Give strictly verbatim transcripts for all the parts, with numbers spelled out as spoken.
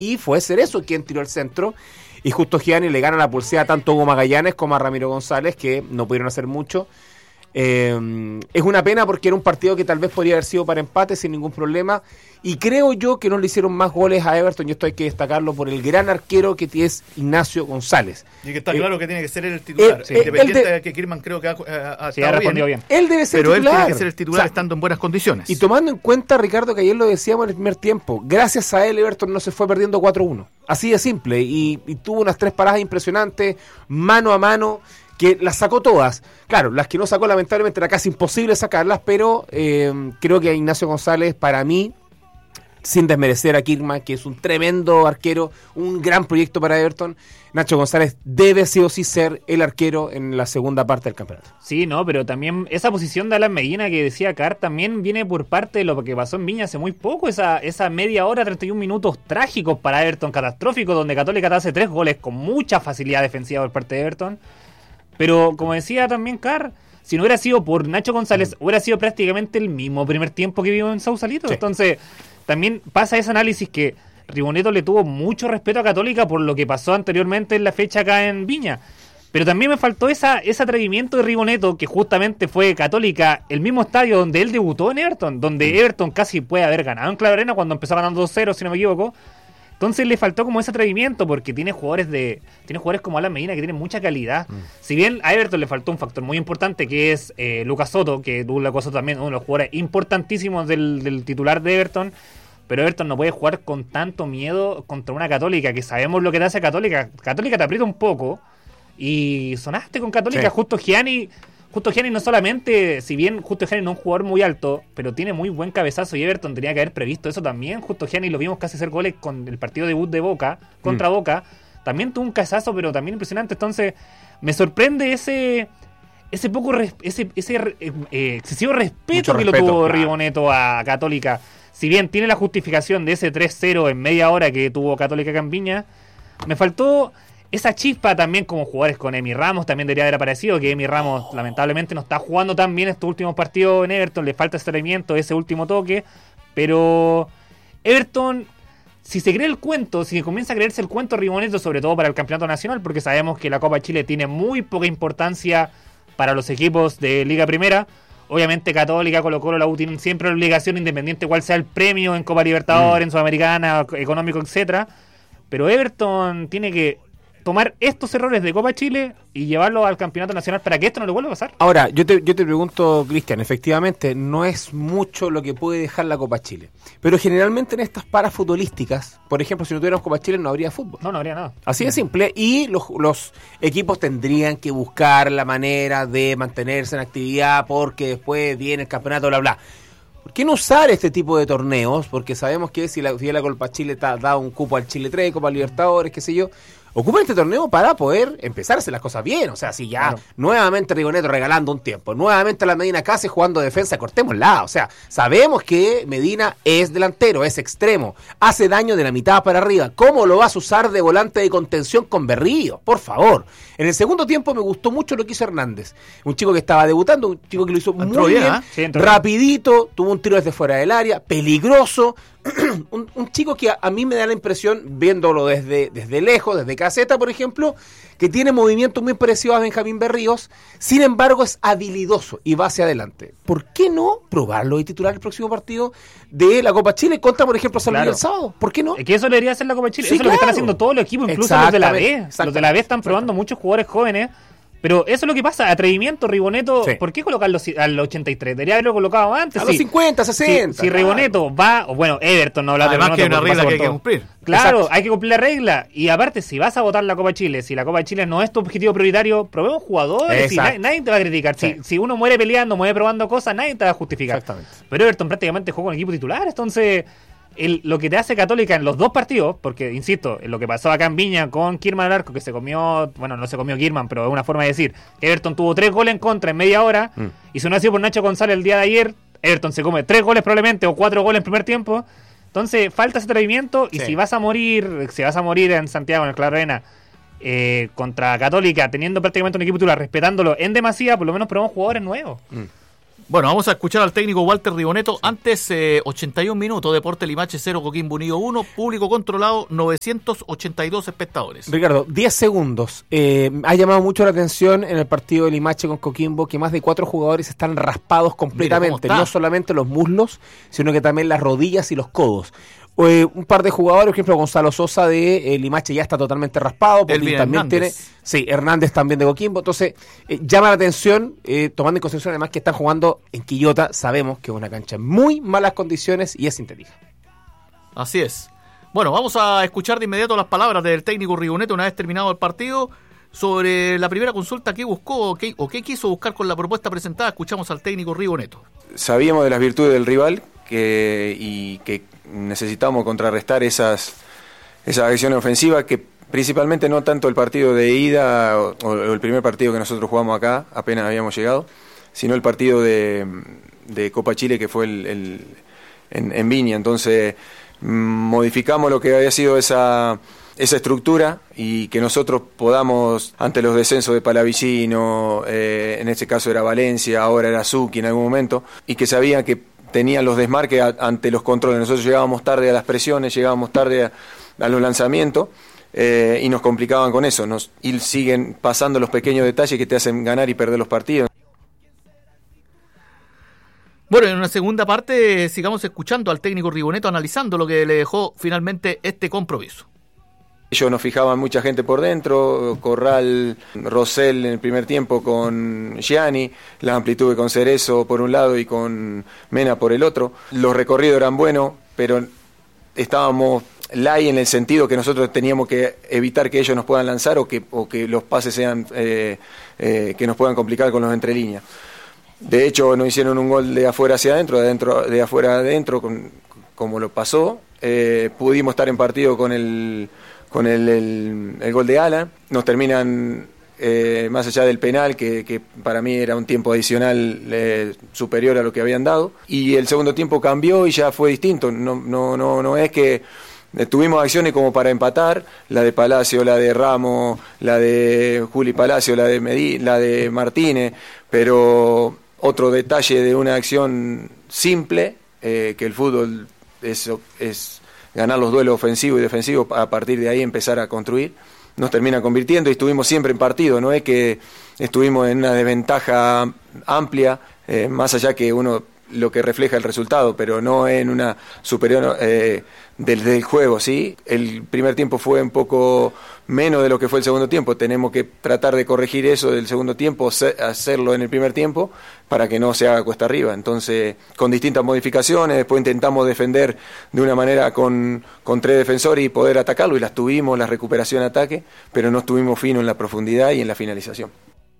y fue Cerezo quien tiró el centro, y justo Gianni le gana la pulsera tanto a Hugo Magallanes como a Ramiro González, que no pudieron hacer mucho. Eh, es una pena porque era un partido que tal vez podría haber sido para empate sin ningún problema, y creo yo que no le hicieron más goles a Everton, y esto hay que destacarlo por el gran arquero que es Ignacio González. Y que está eh, claro que tiene que ser el titular, eh, sí, independiente de, de que Kirman creo que ha, ha, ha, sí, ha respondido bien. bien. Él debe ser pero titular. Él tiene que ser el titular, o sea, estando en buenas condiciones. Y tomando en cuenta, Ricardo, que ayer lo decíamos en el primer tiempo, gracias a él Everton no se fue perdiendo cuatro uno. Así de simple, y, y tuvo unas tres paradas impresionantes, mano a mano, que las sacó todas. Claro, las que no sacó lamentablemente era casi imposible sacarlas, pero eh, creo que Ignacio González, para mí, sin desmerecer a Kirman, que es un tremendo arquero, un gran proyecto para Everton, Nacho González debe sí o sí ser el arquero en la segunda parte del campeonato. Sí, no, pero también esa posición de Alan Medina que decía Carr también viene por parte de lo que pasó en Viña hace muy poco, esa, esa media hora, treinta y un minutos trágicos para Everton, catastróficos, donde Católica te hace tres goles con mucha facilidad defensiva por parte de Everton. Pero como decía también Carr, si no hubiera sido por Nacho González, mm. hubiera sido prácticamente el mismo primer tiempo que vimos en Sausalito. Sí. Entonces, también pasa ese análisis que Ribonetto le tuvo mucho respeto a Católica por lo que pasó anteriormente en la fecha acá en Viña. Pero también me faltó esa, ese atrevimiento de Ribonetto, que justamente fue Católica, el mismo estadio donde él debutó en Everton, donde mm. Everton casi puede haber ganado en Claro Arena cuando empezó ganando dos cero, si no me equivoco. Entonces le faltó como ese atrevimiento porque tiene jugadores de tiene jugadores como Alan Medina que tienen mucha calidad. Mm. Si bien a Everton le faltó un factor muy importante que es eh, Lucas Soto, que Lucas Soto también uno de los jugadores importantísimos del, del titular de Everton, pero Everton no puede jugar con tanto miedo contra una Católica, que sabemos lo que te hace Católica. Católica te aprieta un poco y sonaste con Católica. Sí. Justo Gianni, Justo Gianni no solamente, si bien Justo Gianni no es un jugador muy alto, pero tiene muy buen cabezazo y Everton tenía que haber previsto eso también. Justo Gianni lo vimos casi hacer goles con el partido debut de Boca, contra mm. Boca. También tuvo un cabezazo, pero también impresionante. Entonces, me sorprende ese ese poco res, ese, ese eh, excesivo respeto Mucho que respeto, lo tuvo claro. Ribonetto a Católica. Si bien tiene la justificación de ese tres cero en media hora que tuvo Católica Campiña, me faltó esa chispa también como jugadores con Emi Ramos. También debería haber aparecido, que Emi Ramos oh. lamentablemente no está jugando tan bien estos últimos partidos en Everton, le falta ese atrevimiento, ese último toque, pero Everton, si se cree el cuento, si comienza a creerse el cuento Ribonetto, sobre todo para el campeonato nacional, porque sabemos que la Copa de Chile tiene muy poca importancia para los equipos de Liga Primera. Obviamente Católica, Colo-Colo, la U tienen siempre la obligación, independiente cuál sea el premio en Copa Libertadores, mm. en Sudamericana, económico, etcétera. Pero Everton tiene que tomar estos errores de Copa Chile y llevarlo al campeonato nacional para que esto no le vuelva a pasar. Ahora, yo te, yo te pregunto, Cristian, efectivamente no es mucho lo que puede dejar la Copa Chile, pero generalmente en estas paras futbolísticas, por ejemplo, si no tuviéramos Copa Chile no habría fútbol. No, no habría nada. Así de simple, y los, los equipos tendrían que buscar la manera de mantenerse en actividad porque después viene el campeonato, bla, bla. ¿Por qué no usar este tipo de torneos? Porque sabemos que si la, si la Copa Chile ta, da un cupo al Chile tres, Copa Libertadores, qué sé yo, ocupen este torneo para poder empezar a hacer las cosas bien. O sea, si ya claro. nuevamente Ribonetto regalando un tiempo, nuevamente la Medina casi jugando defensa, cortémosla. O sea, sabemos que Medina es delantero, es extremo, hace daño de la mitad para arriba. ¿Cómo lo vas a usar de volante de contención con Berrío? Por favor. En el segundo tiempo me gustó mucho lo que hizo Hernández. Un chico que estaba debutando, un chico que lo hizo entró muy bien, bien sí, rapidito, tuvo un tiro desde fuera del área, peligroso. un, un chico que a, a mí me da la impresión, viéndolo desde, desde lejos, desde caseta, por ejemplo, que tiene movimientos muy parecidos a Benjamín Berríos, sin embargo es habilidoso y va hacia adelante. ¿Por qué no probarlo y titular el próximo partido de la Copa Chile contra, por ejemplo, San Luis claro. el sábado? ¿Por qué no? Es que eso debería hacer la Copa Chile. Sí, eso claro. es lo que están haciendo todos los equipos, incluso los de la B. Los de la B están probando muchos jugadores jóvenes. Pero eso es lo que pasa, atrevimiento, Ribonetto, sí. ¿Por qué colocarlo al ochenta y tres? Debería haberlo colocado antes. A los sí. cincuenta, sesenta. Si, si Ribonetto va, o bueno, Everton no habla de Además que hay una regla que hay que cumplir. Claro, Exacto. hay que cumplir la regla. Y aparte, si vas a votar la Copa Chile, si la Copa Chile no es tu objetivo prioritario, probemos jugadores y nadie, nadie te va a criticar. Sí. Si, si uno muere peleando, muere probando cosas, nadie te va a justificar. Exactamente. Pero Everton prácticamente juega con equipo titular, entonces... El, lo que te hace Católica en los dos partidos, porque insisto, en lo que pasó acá en Viña con Kirman al arco, que se comió, bueno, no se comió Kirman, pero es una forma de decir que Everton tuvo tres goles en contra en media hora, mm. y si no ha sido por Nacho González el día de ayer, Everton se come tres goles probablemente o cuatro goles en primer tiempo. Entonces falta ese atrevimiento, y sí. si vas a morir, si vas a morir en Santiago, en el Claro Arena, eh, contra Católica, teniendo prácticamente un equipo titular, respetándolo en demasía, por lo menos probamos jugadores nuevos. Mm. Bueno, vamos a escuchar al técnico Walter Riboneto. Antes, eh, ochenta y un minutos, Deportes Limache cero, Coquimbo Unido uno, público controlado, novecientos ochenta y dos espectadores. Ricardo, diez segundos. Eh, ha llamado mucho la atención en el partido de Limache con Coquimbo que más de cuatro jugadores están raspados completamente. No solamente los muslos, sino que también las rodillas y los codos. Eh, un par de jugadores, por ejemplo, Gonzalo Sosa de eh, Limache ya está totalmente raspado, porque también Hernández. tiene, sí, Hernández también de Coquimbo, entonces eh, llama la atención, eh, tomando en consideración además que están jugando en Quillota, sabemos que es una cancha en muy malas condiciones y es sintética. Así es. Bueno, vamos a escuchar de inmediato las palabras del técnico Riboneto una vez terminado el partido sobre la primera consulta que buscó o qué, o qué quiso buscar con la propuesta presentada. Escuchamos al técnico Riboneto. Sabíamos de las virtudes del rival que, y que necesitamos contrarrestar esas, esas acciones ofensivas que principalmente no tanto el partido de ida o, o el primer partido que nosotros jugamos acá, apenas habíamos llegado, sino el partido de, de Copa Chile que fue el, el, en, en Viña. Entonces modificamos lo que había sido esa, esa estructura y que nosotros podamos, ante los descensos de Palavicino, eh, en este caso era Valencia, ahora era Zucchi en algún momento, y que sabían que tenían los desmarques a, ante los controles. Nosotros llegábamos tarde a las presiones, llegábamos tarde a, a los lanzamientos eh, y nos complicaban con eso. Nos, y siguen pasando los pequeños detalles que te hacen ganar y perder los partidos. Bueno, en una segunda parte sigamos escuchando al técnico Riboneto analizando lo que le dejó finalmente este compromiso. Ellos nos fijaban mucha gente por dentro, Corral, Rosell en el primer tiempo con Gianni, la amplitud con Cerezo por un lado y con Mena por el otro. Los recorridos eran buenos, pero estábamos light en el sentido que nosotros teníamos que evitar que ellos nos puedan lanzar o que, o que los pases sean eh, eh, que nos puedan complicar con los entrelíneas. De hecho, nos hicieron un gol de afuera hacia adentro, de, adentro, de afuera adentro, con, como lo pasó. Eh, pudimos estar en partido con el... con el, el, el gol de Alan, nos terminan eh, más allá del penal, que, que para mí era un tiempo adicional eh, superior a lo que habían dado, y el segundo tiempo cambió y ya fue distinto. No, no, no, no es que eh, tuvimos acciones como para empatar, la de Palacio, la de Ramos, la de Juli Palacio, la de Medí, la de Martínez, pero otro detalle de una acción simple, eh, que el fútbol es... es ganar los duelos ofensivos y defensivos, a partir de ahí empezar a construir, nos termina convirtiendo y estuvimos siempre en partido, no es que estuvimos en una desventaja amplia, eh, más allá que uno lo que refleja el resultado, pero no en una superior eh, del, del juego, ¿sí? El primer tiempo fue un poco menos de lo que fue el segundo tiempo, tenemos que tratar de corregir eso del segundo tiempo, hacerlo en el primer tiempo, para que no se haga cuesta arriba. Entonces, con distintas modificaciones, después intentamos defender de una manera con, con tres defensores y poder atacarlo, y las tuvimos, la recuperación ataque, pero no estuvimos finos en la profundidad y en la finalización.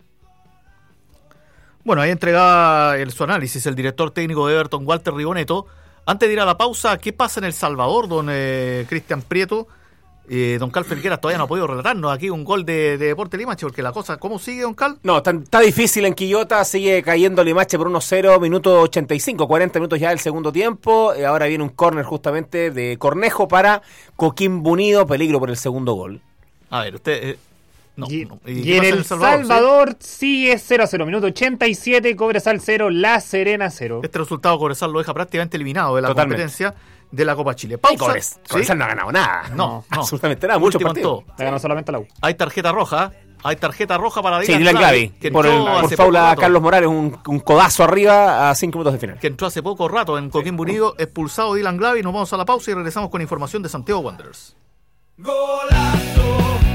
Bueno, ahí entregaba el, su análisis el director técnico de Everton, Walter Riboneto. Antes de ir a la pausa, ¿qué pasa en El Salvador, don eh, Cristian Prieto? Eh, don Cal Felgueras todavía no ha podido relatarnos aquí un gol de, de Deportes Limache, porque la cosa, ¿cómo sigue, don Cal? No, está, está difícil en Quillota, sigue cayendo Limache por uno cero, minuto ochenta y cinco, cuarenta minutos ya del segundo tiempo, eh, ahora viene un córner justamente de Cornejo para Coquimbo Unido, peligro por el segundo gol. A ver, usted... Eh, no, y, no. ¿Y, y en El Salvador, Salvador ¿sí? sigue cero a cero, minuto ochenta y siete, Cobresal cero, La Serena cero. Este resultado Cobresal lo deja prácticamente eliminado de la Totalmente. competencia de la Copa Chile. Pausa. Cobres, ¿sí? Cobresal no ha ganado nada. No, no, no. absolutamente nada, mucho partido. Le ganó solamente a la U. Hay tarjeta roja, hay tarjeta roja para Dylan, sí, Dylan Clavi, por, el, por faula a Carlos Morales, un, un codazo arriba a cinco minutos de final. Que entró hace poco rato en Coquimbo Unido, expulsado Dylan Clavi. Nos vamos a la pausa y regresamos con información de Santiago Wanderers. Golazo.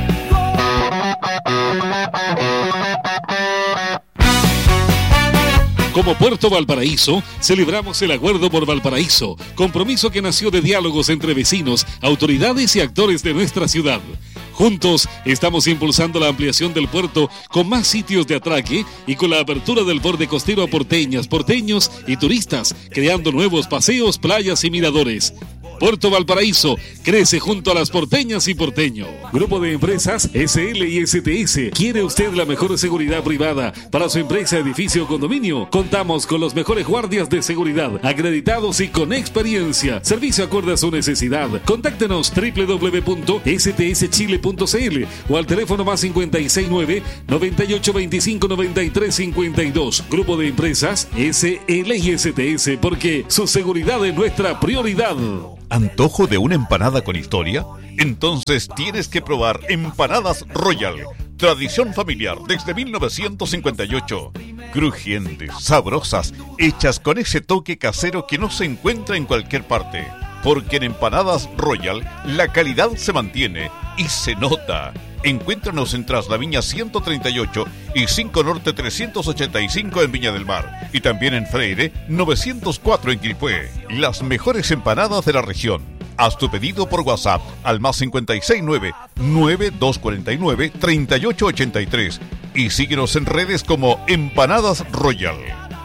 Como Puerto Valparaíso, celebramos el Acuerdo por Valparaíso, compromiso que nació de diálogos entre vecinos, autoridades y actores de nuestra ciudad. Juntos estamos impulsando la ampliación del puerto con más sitios de atraque y con la apertura del borde costero a porteñas, porteños y turistas, creando nuevos paseos, playas y miradores. Puerto Valparaíso crece junto a las porteñas y porteños. Grupo de Empresas S L y S T S. ¿Quiere usted la mejor seguridad privada para su empresa, edificio o condominio? Contamos con los mejores guardias de seguridad, acreditados y con experiencia. Servicio acorde a su necesidad. Contáctenos doble u doble u doble u punto s t s chile punto c l o al teléfono más cincuenta y seis nueve, noventa y ocho veinticinco, noventa y tres cincuenta y dos. Grupo de Empresas S L y S T S, porque su seguridad es nuestra prioridad. ¿Antojo de una empanada con historia? Entonces tienes que probar Empanadas Royal. Tradición familiar desde mil novecientos cincuenta y ocho. Crujientes, sabrosas, hechas con ese toque casero que no se encuentra en cualquier parte. Porque en Empanadas Royal la calidad se mantiene y se nota. Encuéntranos en Traslaviña ciento treinta y ocho y cinco Norte trescientos ochenta y cinco en Viña del Mar. Y también en Freire novecientos cuatro en Quilpué. Las mejores empanadas de la región. Haz tu pedido por WhatsApp al más cincuenta y seis nueve, nueve dos cuatro nueve, treinta y ocho ochenta y tres. Y síguenos en redes como Empanadas Royal.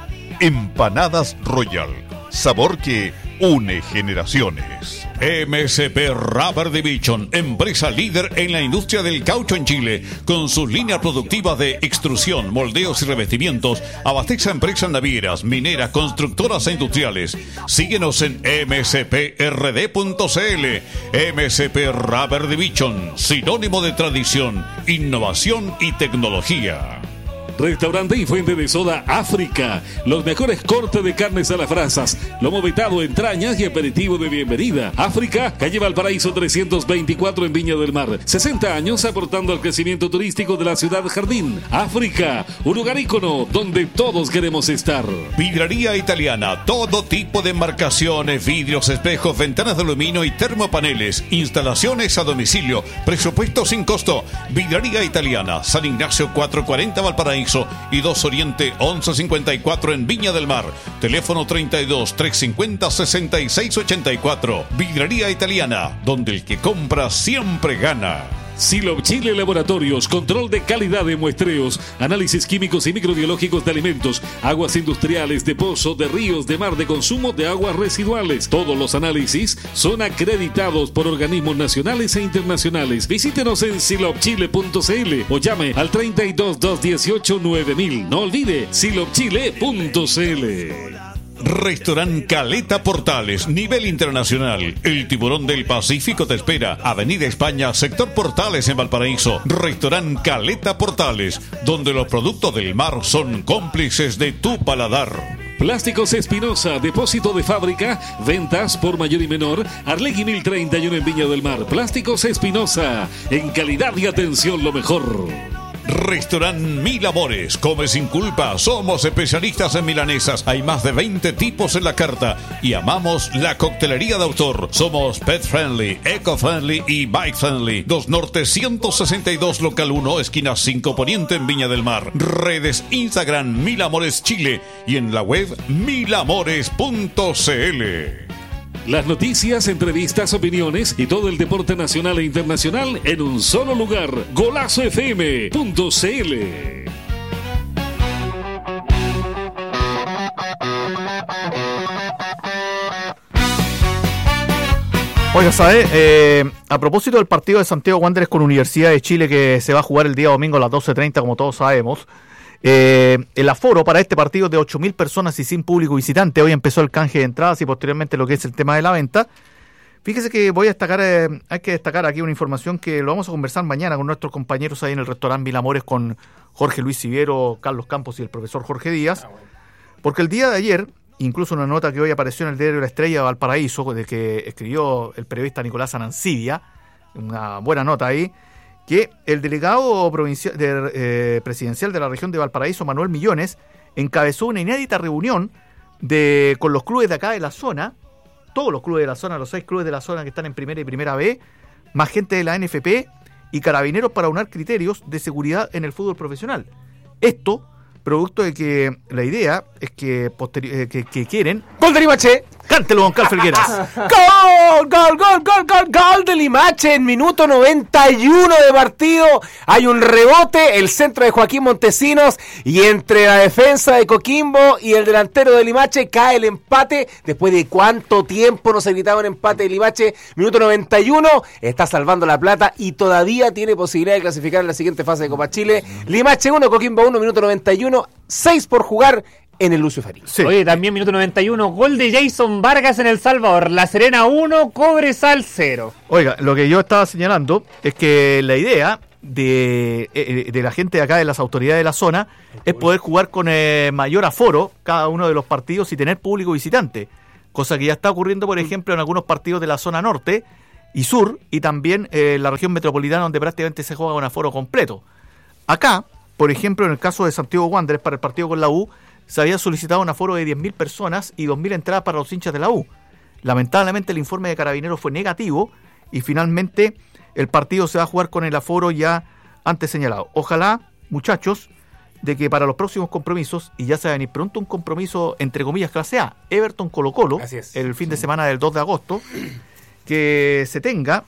Empanadas Royal. Sabor que une generaciones. M S P Rubber Division, empresa líder en la industria del caucho en Chile, con sus líneas productivas de extrusión, moldeos y revestimientos, abastece a empresas navieras, mineras, constructoras e industriales. Síguenos en m s p r d punto c l. M S P Rubber Division, sinónimo de tradición, innovación y tecnología. Restaurante y fuente de soda África. Los mejores cortes de carnes a las brasas, lomo vetado, entrañas y aperitivo de bienvenida. África, calle Valparaíso trescientos veinticuatro en Viña del Mar. sesenta años aportando al crecimiento turístico de la ciudad jardín. África, un lugar ícono donde todos queremos estar. Vidraría Italiana, todo tipo de embarcaciones, vidrios, espejos, ventanas de aluminio y termopaneles. Instalaciones a domicilio, presupuesto sin costo. Vidraría Italiana, San Ignacio cuatrocientos cuarenta Valparaíso y dos Oriente once cincuenta y cuatro en Viña del Mar. Teléfono treinta y dos, trescientos cincuenta, sesenta y seis ochenta y cuatro. Vidraría Italiana, donde el que compra siempre gana. Silop Chile Laboratorios, control de calidad de muestreos, análisis químicos y microbiológicos de alimentos, aguas industriales, de pozo, de ríos, de mar, de consumo de aguas residuales. Todos los análisis son acreditados por organismos nacionales e internacionales. Visítenos en silop chile punto c l o llame al treinta y dos, doscientos dieciocho, nueve mil. No olvide silop chile punto c l. Restaurant Caleta Portales, nivel internacional. El tiburón del Pacífico te espera. Avenida España, sector Portales en Valparaíso. Restaurant Caleta Portales, donde los productos del mar son cómplices de tu paladar. Plásticos Espinosa, depósito de fábrica, ventas por mayor y menor. Arlegui mil treinta y uno en Viña del Mar. Plásticos Espinosa, en calidad y atención lo mejor. Restaurant Mil Amores, come sin culpa, somos especialistas en milanesas, hay más de veinte tipos en la carta y amamos la coctelería de autor. Somos pet friendly, eco friendly y bike friendly. dos Norte ciento sesenta y dos local uno, esquina cinco Poniente en Viña del Mar. Redes Instagram Mil Amores Chile y en la web mil amores punto c l. Las noticias, entrevistas, opiniones y todo el deporte nacional e internacional en un solo lugar. Golazo F M punto c l. Oiga, ¿sabe? Eh, a propósito del partido de Santiago Wanderers con Universidad de Chile que se va a jugar el día domingo a las doce treinta, como todos sabemos. Eh, el aforo para este partido es de ocho mil personas y sin público visitante. Hoy empezó el canje de entradas y posteriormente lo que es el tema de la venta. Fíjese que voy a destacar, eh, hay que destacar aquí una información que lo vamos a conversar mañana con nuestros compañeros ahí en el restaurante Mil Amores con Jorge Luis Siviero, Carlos Campos y el profesor Jorge Díaz. Porque el día de ayer, incluso una nota que hoy apareció en el diario La Estrella de Valparaíso, de que escribió el periodista Nicolás Anancibia, una buena nota ahí, que el delegado provincial de, eh, presidencial de la región de Valparaíso, Manuel Millones, encabezó una inédita reunión de, con los clubes de acá de la zona, todos los clubes de la zona, los seis clubes de la zona que están en primera y primera B, más gente de la N F P y carabineros para unar criterios de seguridad en el fútbol profesional. Esto, producto de que la idea es que, posteri- eh, que, que quieren... ¡Gol de Limache! Cántelo, don Carlos Felgueras. ¡Gol! ¡Gol, gol, gol, gol, gol de Limache en minuto noventa y uno de partido! Hay un rebote, el centro de Joaquín Montesinos, y entre la defensa de Coquimbo y el delantero de Limache cae el empate. Después de cuánto tiempo no se gritaba un empate de Limache, minuto noventa y uno, está salvando la plata y todavía tiene posibilidad de clasificar en la siguiente fase de Copa Chile. Limache uno, Coquimbo uno, minuto noventa y uno, seis por jugar en el Lucio Farín. Sí. Oye, también minuto noventa y uno, gol de Jason Vargas en El Salvador. La Serena uno, Cobresal cero. Oiga, lo que yo estaba señalando es que la idea de, de la gente de acá, de las autoridades de la zona, es poder jugar con eh, mayor aforo cada uno de los partidos y tener público visitante. Cosa que ya está ocurriendo, por ejemplo, en algunos partidos de la zona norte y sur, y también en eh, la región metropolitana, donde prácticamente se juega con aforo completo. Acá, por ejemplo, en el caso de Santiago Wanderers, para el partido con la U, se había solicitado un aforo de diez mil personas y dos mil entradas para los hinchas de la U. Lamentablemente el informe de Carabineros fue negativo y finalmente el partido se va a jugar con el aforo ya antes señalado. Ojalá, muchachos, de que para los próximos compromisos, y ya se va a venir pronto un compromiso entre comillas clase A, Everton Colo-Colo, el fin de semana del dos de agosto, que se tenga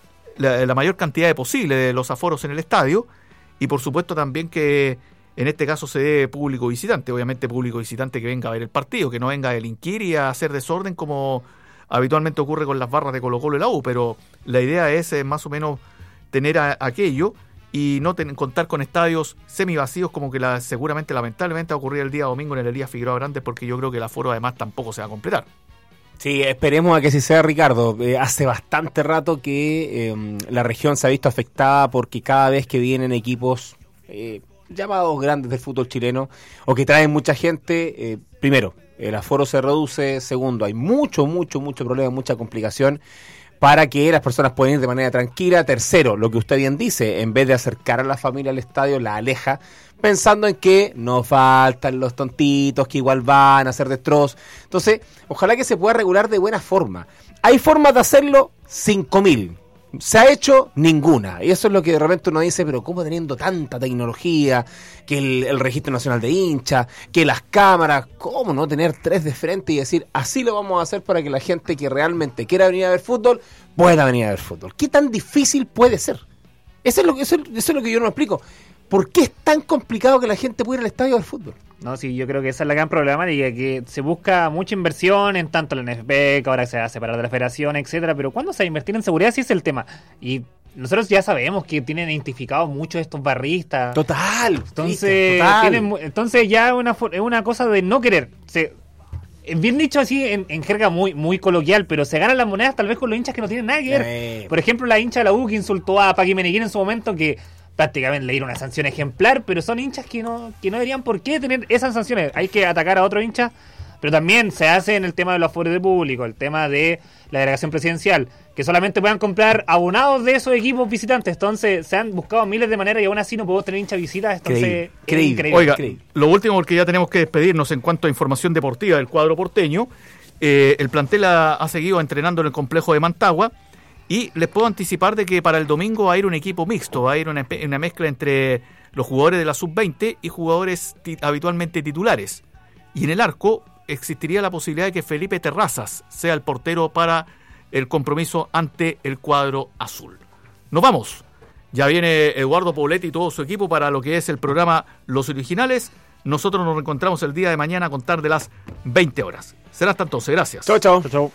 la, la mayor cantidad de posible de los aforos en el estadio, y por supuesto también que en este caso se dé público visitante, obviamente público visitante que venga a ver el partido, que no venga a delinquir y a hacer desorden como habitualmente ocurre con las barras de Colo-Colo y la U, pero la idea es eh, más o menos tener a, aquello y no ten, contar con estadios semivacíos como que la, seguramente lamentablemente va a ocurrir el día domingo en el Elías Figueroa Grandes, porque yo creo que el aforo además tampoco se va a completar. Sí, esperemos a que sí sea, Ricardo. Eh, hace bastante rato que eh, la región se ha visto afectada porque cada vez que vienen equipos eh, llamados grandes del fútbol chileno o que traen mucha gente, eh, primero, el aforo se reduce, segundo, hay mucho, mucho, mucho problema, mucha complicación para que las personas puedan ir de manera tranquila. Tercero, lo que usted bien dice, en vez de acercar a la familia al estadio, la aleja, pensando en que no faltan los tontitos que igual van a hacer destrozos. Entonces, ojalá que se pueda regular de buena forma. Hay formas de hacerlo, cinco mil. Se ha hecho ninguna, y eso es lo que de repente uno dice, pero ¿cómo teniendo tanta tecnología, que el, el registro nacional de hinchas, que las cámaras, cómo no tener tres de frente y decir, así lo vamos a hacer para que la gente que realmente quiera venir a ver fútbol, pueda venir a ver fútbol? ¿Qué tan difícil puede ser? Eso es lo que, eso, eso es lo que yo no explico. ¿Por qué es tan complicado que la gente pueda ir al estadio del fútbol? No, sí, yo creo que esa es la gran problemática, que se busca mucha inversión en tanto la N F P, que ahora se va a separar de la federación, etcétera, pero ¿cuándo se va a invertir en seguridad? Sí es el tema. Y nosotros ya sabemos que tienen identificados muchos estos barristas. Total. Entonces, total. Tienen, entonces ya es una, es una cosa de no querer. Se, bien dicho así en, en jerga muy, muy coloquial, pero se ganan las monedas tal vez con los hinchas que no tienen nada que ver. Eh. Por ejemplo, la hincha de la U que insultó a Paqui Meneguín en su momento, que prácticamente le dieron una sanción ejemplar, pero son hinchas que no que no deberían por qué tener esas sanciones. Hay que atacar a otro hincha, pero también se hace en el tema de los aforos de público, el tema de la delegación presidencial, que solamente puedan comprar abonados de esos equipos visitantes. Entonces se han buscado miles de maneras y aún así no podemos tener hinchas visitas. Entonces, Creíble, es creíble. increíble. Oiga, increíble. lo último, porque ya tenemos que despedirnos en cuanto a información deportiva del cuadro porteño. Eh, el plantel ha, ha seguido entrenando en el complejo de Mantagua. Y les puedo anticipar de que para el domingo va a ir un equipo mixto, va a ir una, una mezcla entre los jugadores de la sub veinte y jugadores ti- habitualmente titulares. Y en el arco existiría la posibilidad de que Felipe Terrazas sea el portero para el compromiso ante el cuadro azul. Nos vamos. Ya viene Eduardo Poblete y todo su equipo para lo que es el programa Los Originales. Nosotros nos reencontramos el día de mañana a contar de las veinte horas. Será hasta entonces. Gracias. Chau, chau. Chau, chau.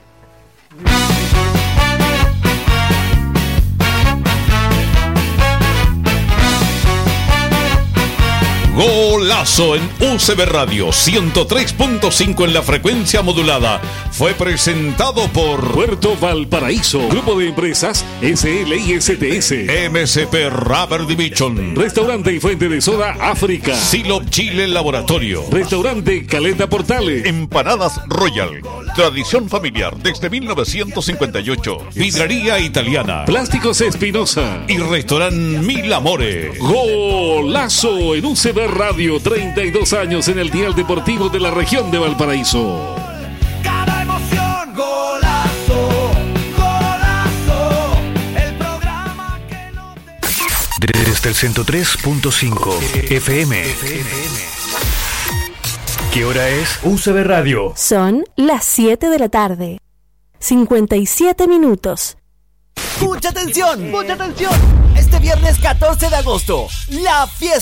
Golazo en U C B Radio ciento tres punto cinco en la frecuencia modulada. Fue presentado por Puerto Valparaíso, Grupo de Empresas S L y S T S, M S P Rubber Division, Restaurante y Fuente de Soda África, Silop Chile Laboratorio, Restaurante Caleta Portales, Empanadas Royal, tradición familiar desde mil novecientos cincuenta y ocho, Vidrería Italiana Plásticos Espinosa y Restaurant Mil Amores. Golazo en U C B Radio, treinta y dos años en el dial deportivo de la región de Valparaíso. Cada emoción, golazo, golazo, el programa que no te... Desde el ciento tres punto cinco F M. ¿Qué hora es? U C B Radio. Son las siete de la tarde. cincuenta y siete minutos. ¡Mucha atención! ¡Mucha atención! Este viernes catorce de agosto, la fiesta